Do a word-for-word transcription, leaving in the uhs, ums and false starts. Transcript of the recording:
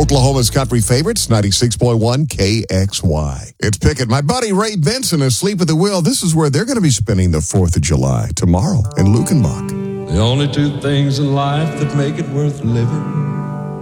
Oklahoma's country favorites, ninety-six point one K X Y. It's Pickett. My buddy Ray Benson is asleep at the wheel. This is where they're going to be spending the fourth of July tomorrow in Lukenbach. The only two things in life that make it worth living